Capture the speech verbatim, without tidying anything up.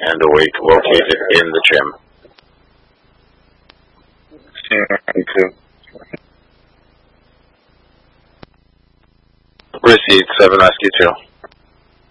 and awake located in the gym. Me too. Receipt seven S Q two.